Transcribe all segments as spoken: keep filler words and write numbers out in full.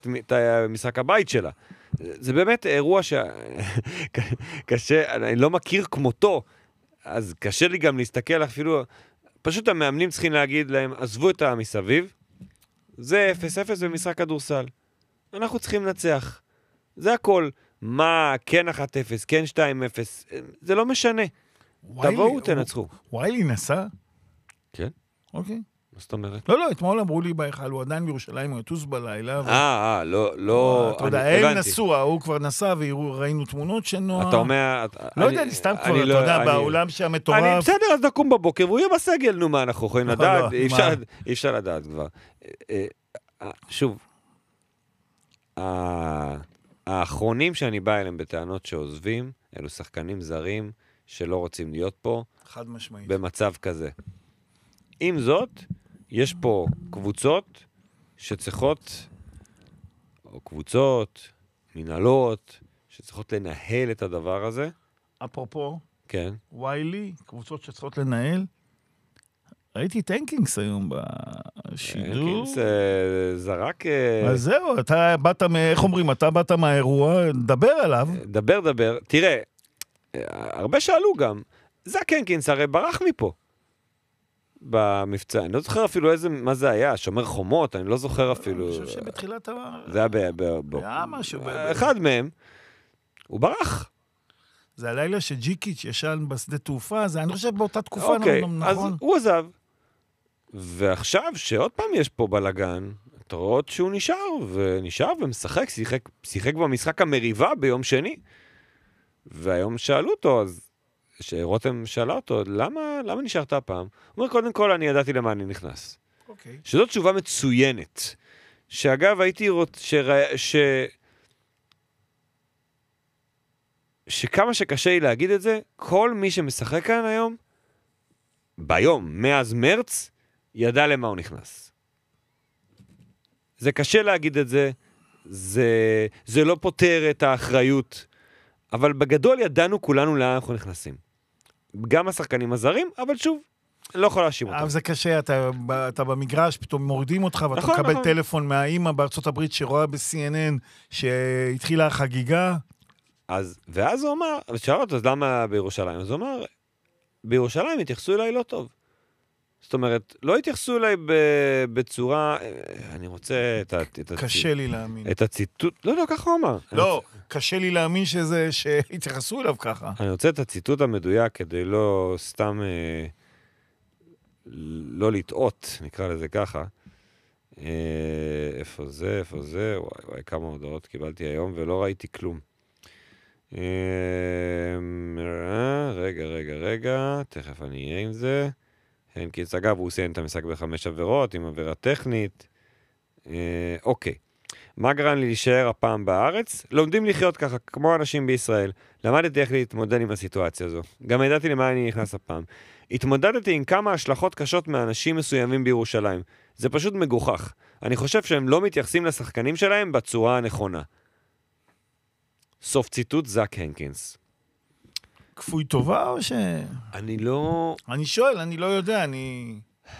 את משחק הבית שלה. זה באמת אירוע שקשה, אני לא מכיר כמותו, אז קשה לי גם להסתכל אפילו, פשוט המאמנים צריכים להגיד להם, עזבו את המסביב, זה אפס אפס במשחק כדורסל. אנחנו צריכים לנצח. זה הכל. מה, כן אחת אפס, כן שתיים אפס, זה לא משנה. תבואו, תנצחו. ויילי נסע? כן. אוקיי. מה זאת אומרת? לא, לא, אתמול אמרו לי בהיכל, הוא עדיין בירושלים, הוא יטוס בלילה. אה, אה, לא, לא... אתה יודע, הם נסעו, הוא כבר נסע, וראינו תמונות שנועה. אתה אומר... לא יודע, אני סתם כבר, אתה יודע, בעולם שהמטורף... בסדר, אז נקום בבוקר, והוא יהיה בסגל, נו מה, אנחנו יכולים לדעת, אי אפשר לדעת כבר. שוב, האחרונים שאני בא אליהם בטענות שעוזבים, אלו שחקנים זרים שלא רוצים להיות פה, חד משמעית. במצב כזה. עם זאת, יש פה קבוצות שצריכות, או קבוצות, מנהלות, שצריכות לנהל את הדבר הזה. אפרופו, כן. ויילי, קבוצות שצריכות לנהל. ראיתי את הנקינגס היום בשידור. הנקינגס זרק... אז זהו, אתה באת, איך אומרים, אתה באת מהאירוע, דבר עליו. דבר, דבר. תראה, הרבה שאלו גם, זה הקנקינס הרי ברח מפה. במבצע, אני לא זוכר אפילו איזה, מה זה היה, שומר חומות, אני לא זוכר אפילו. אני חושב שבתחילת ה... זה היה ב... היה משהו. אחד מהם, הוא ברח. זה הלילה שג'יקיץ' ישן בשדה תעופה, זה אני חושב באותה תקופה, אוקיי, נכון? אז הוא עזב. ועכשיו שעוד פעם יש פה בלגן, אתה רואה שהוא נשאר, ונשאר ומשחק, שיחק, שיחק במשחק המריבה ביום שני. והיום שאלו אותו, אז שרותם שאלה אותו, למה, למה נשארת הפעם? הוא אומר, קודם כל, אני ידעתי למה אני נכנס. אוקיי. שזאת תשובה מצוינת. שאגב, הייתי רוצה, שרא, ש... שכמה שקשה לי להגיד את זה, כל מי שמשחק כאן היום, ביום, מאז מרץ, ידע למה הוא נכנס. זה קשה להגיד את זה, זה, זה לא פותר את האחריות, אבל בגדול ידענו כולנו לאן אנחנו נכנסים. גם השחקנים הזרים, אבל שוב, לא יכול להאשים אותם. אבל זה קשה, אתה, אתה במגרש, פתאום מורידים אותך, ואתה נכון, מקבל נכון. טלפון מהאימא בארצות הברית שרואה ב-סי אן אן שהתחילה החגיגה. אז, ואז הוא אמר, ושאל אותו, אז למה בירושלים? אז הוא אמר, בירושלים התייחסו אליי לא טוב. זאת אומרת, לא התייחסו אליי בצורה, אני רוצה את, את, קשה לי להאמין. את הציטוט, לא, לא, ככה הוא אמר. לא, רוצה... קשה לי להאמין שזה, שהתייחסו אליו ככה. אני רוצה את הציטוט המדויק, כדי לא סתם, אה, לא לטעות, נקרא לזה ככה. אה, איפה זה, איפה זה, וואי, וואי, כמה הודעות קיבלתי היום, ולא ראיתי כלום. אה, רגע, רגע, רגע, תכף אני אהיה עם זה. הנקינס, אגב, הוא סיים את המשחק בחמש עבירות, עם עבירה טכנית. אה, אוקיי. מה גרם לי להישאר הפעם בארץ? לומדים לחיות ככה, כמו אנשים בישראל. למדתי איך להתמודד עם הסיטואציה הזו. גם ידעתי למה אני נכנס הפעם. התמודדתי עם כמה השלכות קשות מאנשים מסוימים בירושלים. זה פשוט מגוחך. אני חושב שהם לא מתייחסים לשחקנים שלהם בצורה הנכונה. סוף ציטוט, זק הנקינס. כפוי טובה או ש... אני לא... אני שואל, אני לא יודע, אני...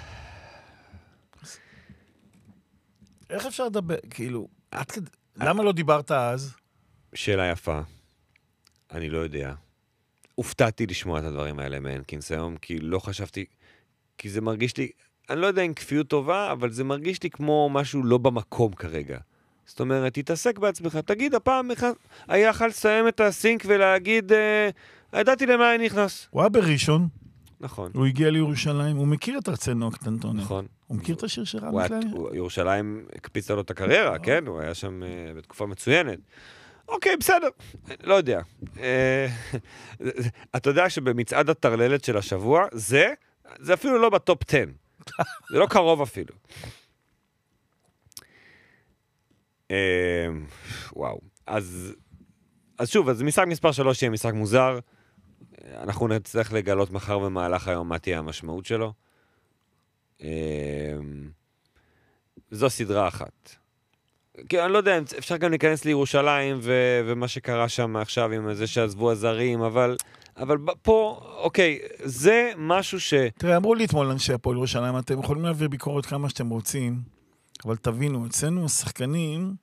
איך אפשר לדבר, כאילו, עד כד... למה לא דיברת אז? שאלה יפה. אני לא יודע. הופתעתי לשמוע את הדברים האלה מהנקינס היום, כי לא חשבתי... כי זה מרגיש לי... אני לא יודע אם כפיות טובה, אבל זה מרגיש לי כמו משהו לא במקום כרגע. זאת אומרת, תתעסק בעצמך. תגיד, הפעם היה יכול לסיים את הסינק ולהגיד... ידעתי למה אני נכנס. הוא היה בראשון. נכון. הוא הגיע לירושלים, הוא מכיר את ארצנו הקטנטונת. נכון. הוא מכיר את השיר של רמי קליין? ירושלים הקפיצה לו את הקריירה, כן? הוא היה שם בתקופה מצוינת. אוקיי, בסדר. לא יודע. אתה יודע שבמצעד הטרללת של השבוע, זה, זה אפילו לא בטופ עשר. זה לא קרוב אפילו. וואו. אז... אז שוב, אז משחק מספר שלוש יהיה משחק מוזר. אנחנו נצטרך לגלות מחר במהלך היום מה תהיה המשמעות שלו. זו סדרה אחת. כי אני לא יודע, אפשר גם להיכנס לירושלים ו- ומה שקרה שם עכשיו עם זה שעזבו הזרים, אבל, אבל פה, אוקיי, זה משהו ש... תראה, אמרו לי אתמול אנשי הפועל ירושלים, אתם יכולים להעביר ביקורת כמה שאתם רוצים, אבל תבינו, אצלנו השחקנים...